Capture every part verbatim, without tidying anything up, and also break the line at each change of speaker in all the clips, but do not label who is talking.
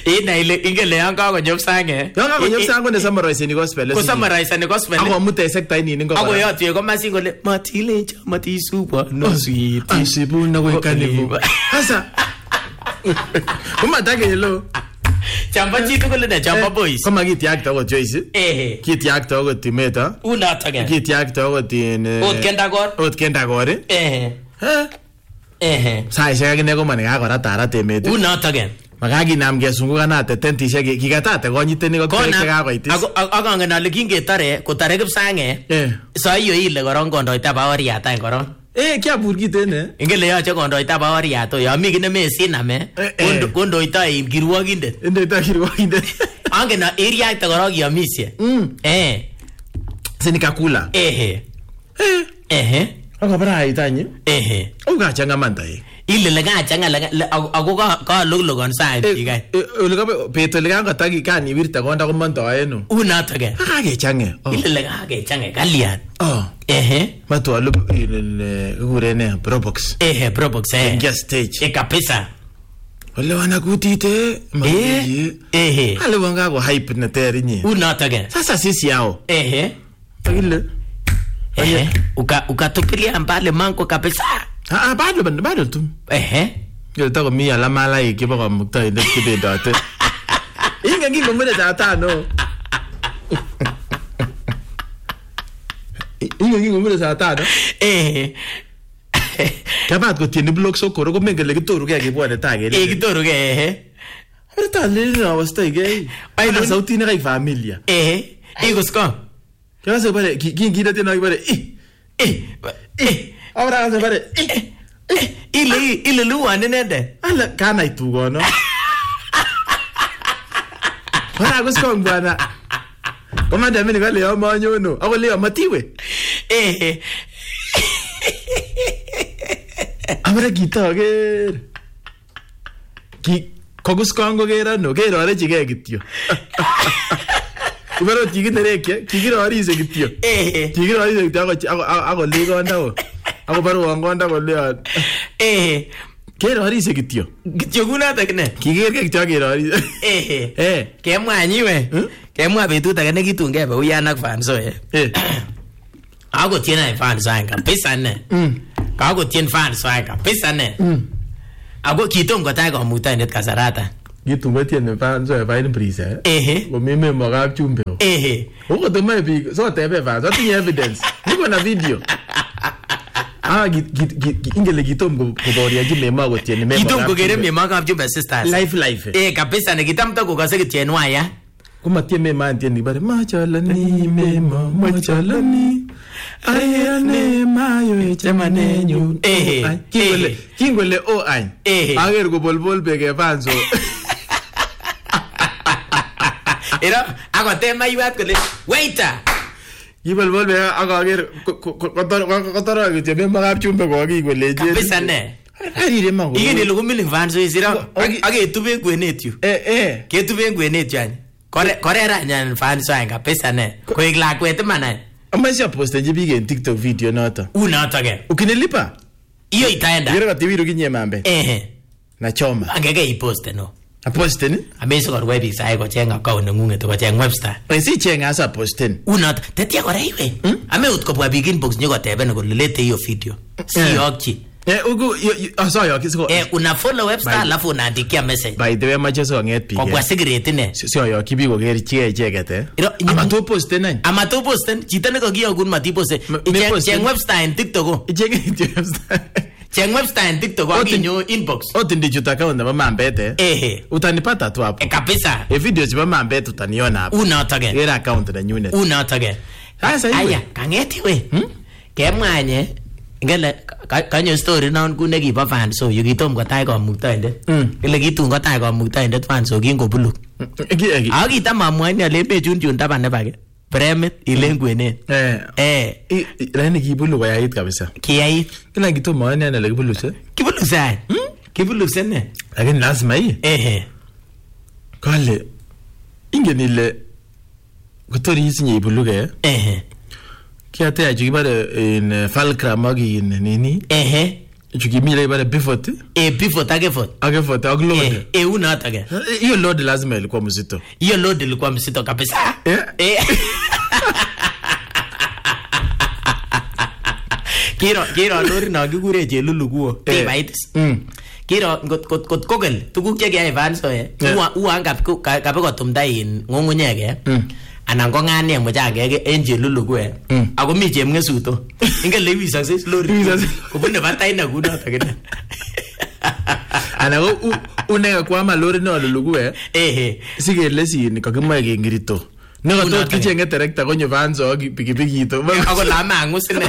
Ina ile ingele yang ka konyob sang eh.
Yang ka konyob sang ko ne summarize ni gospel.
Ko summarize ni gospel.
Ako mute sekta ini ngo.
Ako yo tie ko masin ko le matile mati super no sweet.
Asibu na ko kanibu. Hasa. Kuma take hello.
Chamba chitu ko le da chamba boys.
Kama kiti actor ko Joyce.
Eh.
Kiti actor ko Timeta.
Una tage.
Kiti actor ko tin.
Ot kenda gor.
Ot kenda gor.
Eh. Eh. Eh.
Sai shaka ne ko mane ga gora tara Temeta.
Una tage.
Magagi nam gesunguka na tetenti shake kikatate konyiteni ko kega koitis.
Ako akangen ale kingetare kotare kipsange.
Eh.
Sa iyo ile korong kondoita baoriat any korong.
Eh kya burkitene.
Ingele yoche kondoita baoriat to yo mi kine mesiname. Kondoita in kirwokindet.
Kondoita kirwokindet.
Angen area ite korong yomisie. Eh.
Sinikakula.
Eh.
Eh.
Eh.
Akabara itanyi.
Eh.
Uga changa mandai.
Ile lega changa lega ako ka ka luglogon sai digai.
Ole ka peto lega ka tagi kan ibirta konda ko manto ayeno.
Una tage.
Ka ge change.
Ile lega ge change kalian.
Oh.
Eh.
Matu alu ile gurene probox.
Eh probox eh.
Guest stage.
E kapesa.
Ole wana kutite.
Eh. Eh.
Ale wanga ko hype na terinyi.
Una tage.
Sasa sisi yao.
Eh.
Ile.
Eh. Uka ukatupilia mbali manko kapesa.
Ah ah bado bado tu.
Eh.
Yo tako mi ala mala iki bako mukta inde kibe dote. Inga ngi ngombe za tano. Inga ngi ngombe za tano.
Eh.
Kabat ko tieni blog so koro ko mengele kitoru ke kibwane tage.
Eh kitoru ke eh.
Arta le na wasta ge. Ai na sauti ne kai familia.
Eh. Iko sko.
Kaya se bare ki ki ngida tena bare. Eh. Eh. Ahora se pare.
Ile ile luwa nende.
Ala kana itugo no. Ora gusko bwana. Kama dami ni kale ya manyo no. Ako leo matiwe.
Eh.
Amara kita ge. Ki kogusko ngo gera no gero are jige gityo. Ibaro tiginereke kigiro ari se gityo.
Eh.
Kigiro ari se gityo ako ako lego ndao. Ako baru wangonda ko leo.
Eh.
Kero ari se gityo.
Gityo kuna takne.
Kiger ke gityo kero ari.
Eh.
Eh.
Kemwa nyiwe. Kemwa betut age nekitunge be uyanak fanso eh. Eh. Ako tiena fanso anga pesa ne. Mm. Ako tien fanso anga pesa ne. Mm. Ako kitom ko tai ko muta net kasarata.
Gitu tiene fanso e vain prisa.
Eh.
Ko meme mo ga chumbe.
Eh.
Uko to mai bi so tebe fanso tinye evidence. Niko na video. Ah, git git git ingele gitom ko boria jime ma go tiene memo.
Gitom ko gere memo ka jumbe sisters.
Life life.
Eh kabisa ne gitam to ko ka se tienwa ya.
Kuma tiene mema tiene bare ma chala ni memo ma chala ni. Ayane mayo e chamane nyu. Eh. Kingole kingole o ai. Eh. Ager go bolbol bege fanso.
Era ako tema iwat ko le waiter.
Ibal volve agager kotor kotor ke jebe magap chumbe ko gi goleje.
Kabisa ne.
Ari re mago.
Ige ne lugo miling fanso isira. Age tube kwenet yu.
Eh eh.
Ke tube kwenet yan. Kore kore ra nyan fanso anga pesa ne. Ko igla kwete manai.
Amasha poste jibi ge TikTok video nota.
Una tage.
Ukinilipa?
Iyo itaenda.
Yero ka tiviru kinye mambe.
Eh.
Na choma.
Angege iposte no.
Aposte ni?
Ameso kwa webi sai ko chenga account ngunge to ko cheng Webster.
Pesi chenga asa posten.
Una tetia ko reiwe. Ame utko bwa big inbox nyoko tebe no lete hiyo video. Si yoki.
Eh ugu aso yoki siko.
Eh una follow Webster alafu unaandikia message.
By the way mache so nget pi.
Ko kwa secret ne.
Si yoki bi ko geri chie chekete. Ama to posten nani?
Ama to posten chita ne ko giyo gun mati poste. Cheng Webster en TikTok ko.
Cheng Webster.
Cheng Webster en TikTok kwa kinyo inbox.
Oti ndi chutaka onda mama mbete.
Eh.
Utanipata tu hapo.
E kabisa.
E video ziba mama mbete utaniona hapo.
Una tage.
Era account na nyune.
Una tage.
Sasa hiyo.
Aya, kangeti we. Hmm? Kemwanye. Ngele kanyo story na kune kiba fan so yukitom ko tai ko muktainde. Ile kitun ko tai ko muktainde fan so kingo bulu. Aki tamamwani ale be chun chun taban ne bage. Premit ilengwene.
Eh.
Eh.
Lani kibulu kwa yait kabisa.
Kiyait.
Kila kitu maana ana kibulu se.
Kibulu sai. Hmm? Kibulu sene.
Lakini lazima hii.
Eh.
Kale ingenile kutori hizi ibulu ke.
Eh.
Kiate ajibare in falkra magi in nini?
Eh.
Chukimile ibare pivot.
Eh pivot ake fort.
Ake fort ak load.
Eh, eh una take.
Hiyo load lazima ilikuwa mzito.
Hiyo load ilikuwa mzito kabisa. Eh. Eh. Kiro kiro lori na kikure chelulukuo. Tibaitis. Mm. Kiro kot kot kot kogel tuguk che kiyai Van so eh. U angap kabe kotumda in ngungunyek eh. Anan ko ngane mochage en chelulukuo eh. Ako mi chemngesuto. Ingen lewisakse lori. Kobune batai na kunoto kene.
Ana u unega kwama lori no lulukuo eh.
Eh.
Sikele sin kakimoe kengirito. Nego tot kichenge terekta konyo Van so pikipiki to.
Ako lama angusine.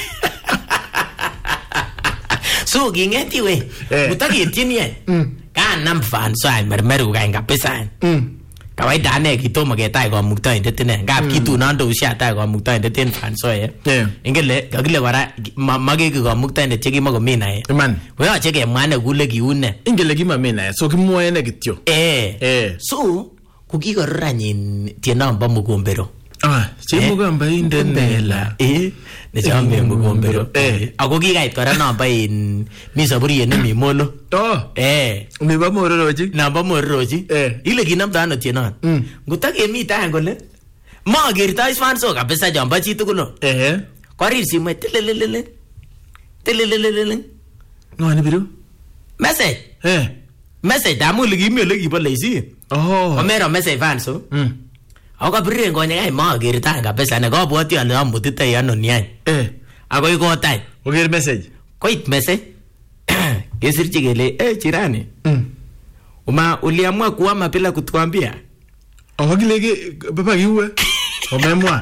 So gingeti we mutaketieni eh kanam Van so ay mermeru kain kabisa kawaida ane kitomo ketai komuktoindet ine ngap kitunondo ushatai komuktoindet en Van so eh ingele kakile kora makeki komuktoindet chekimokomi nae
iman
koyoche kemwa ne kule kiune
ingele kimami nae so kimwoe ne kityo
eh eh so kukikorranyin tienombo Mugombero
ah chemugamba indenela
eh nechambe Mugombero eh ako kikait kora namba in mi saburiet nemi Molo
oh
eh
nebo Mororochi
namba Mororochi
eh
ile kinamda ano tienon ngutakemi tan kole makertoi Van so kabisa jamba chi tugul
eh
korir simet tilililil tilililil
ngani biru
message
eh
message damu ligimi ole kibolesi
oh
omero message Van so ako birren konye kai makerta kabisa ne kabwati ale amutitoi ano niany
eh
akoi kotai
oker message
koit message kesirchi kele eh jirani uma uliamua kuama bila kutuambia
oh kile baba kiwe omemwa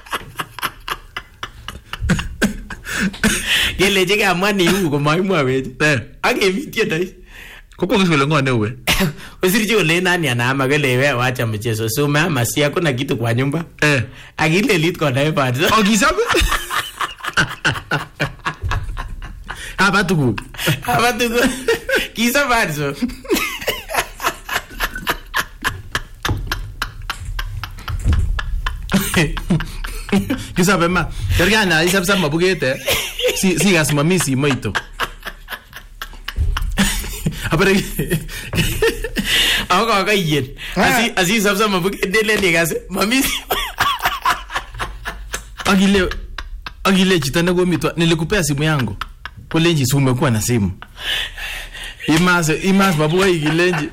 kele jike amani yu komaimwa weje
eh
akemitie dai
koko kile ngone we
usirchi kole nani anaama kele wewe wacha mchezo so mama si hakuna kitu kwa nyumba
eh
akile lit kwa dai bado
okisabu hapa tuku
hapa tuku kisa bado
kisa bema tergana isab sama bugete si si gas mamisi moito apare
ako ka yen asi asi isab sama bugete le ni gas mamisi
agile agile chitana gomitwa nilikupea simu yangu kolenji si umekuwa na simu imase imase babu igilenji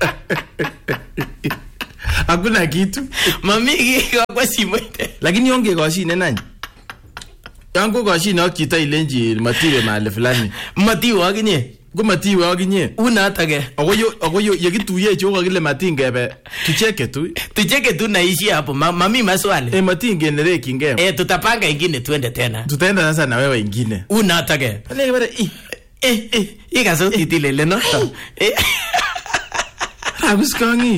hakuna kitu
mami kwa simu
lakini onge koshine nani yangu koshine akita ilenji matiwe mahali fulani
matiwe akinye
ko matiwe akinye
unatage
akoyo akoyo yekituye cho kile matingebe tucheke tu
tucheke tu naishi hapo mami maswali
eh matinge nereki ngeme
eh tutapanga ingine twende tena
tutaenda sasa na wewe ingine
unatage
ale bara
eh eh ikaso titilele no eh
abuskangi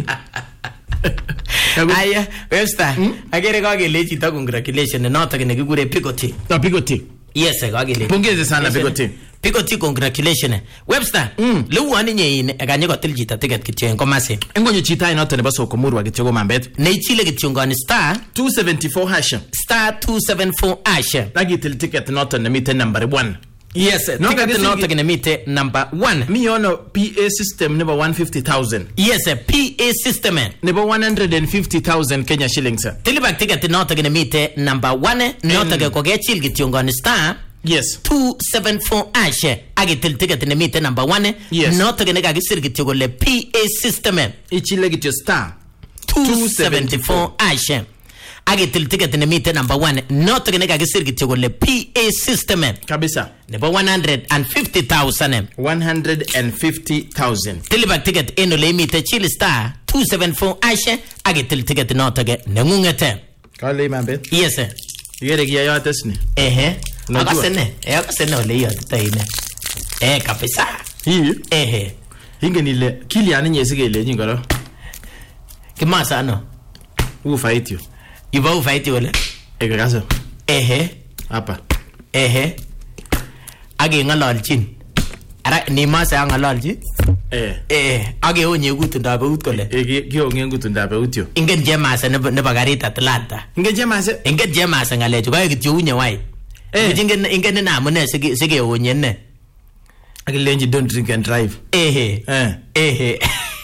aya Webster agere ka kele chito congratulations noto ne kigure Picoti
na Picoti
yes ka kele
pongeze sana Picoti
Picoti congratulations Webster lewani nyeine akanye kotil chito ticket kityo en komase
engonyo chito noto nebo Sokomurwa kityo ko mambet
ne ichile kityo ngani star
two seventy-four hash
star two seventy-four hash
agitil ticket noto nemiten number one
yes
no
ticket noto nemite number one
mi ono P A system nebo one hundred fifty thousand
yes P A system
nebo one hundred fifty thousand Kenya shillings
tilibak ticket noto nemite number one noto ke kokechil kityo ngani star
yes
two seventy-four hash agitil ticket nemite number one
yes
noto ke nekakisir kityo kole P A system
ichile kityo star
two seventy-four hash agitil ticket nemite number one noto ke nekakisir kityo kole P A system
kabisa
nebo one hundred fifty thousand
one hundred fifty thousand
tilibak ticket eno le imite chili star two seventy-four hash agitil ticket noto ke nengungete
kale mambet
yes sir
yere kiya yotesni
ehe akasene eh akasene ole yotita ine eh kabisa
hii
ehe
ingen ile kilian nyesi keleji ngoro
kimasa no
u fight you
iba u fight wala
ekakaso
ehe
hapa
ehe age ngalalchin ara ni masa ngalalchi
eh
eh age onye gutunda beut kole
eh kionge gutunda beut yo
ingen je masa ne ne bagarit Atlanta
ingen je masa
ingen je masa ngalechu kae kityo unye wai eh ingen ingen na amune sige sige onye ne
Akilenji don't drink and drive.
Ehe.
Eh.
Ehe.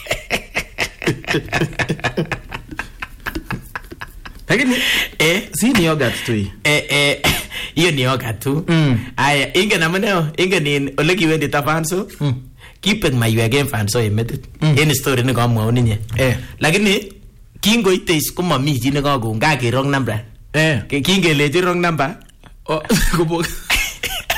Lakini
eh
si ni yogurt tu hii.
Eh eh hiyo ni yogurt tu. Aya, ingen amuneo, ingen in ole kiwendi ta Fanso. Kipek maywek en Fanso emetit. En story ne kamwaun inye.
Eh.
Lakini kingoite is komami chi ne kakon kakerong number.
Eh.
Kingelechi wrong number.
Oh,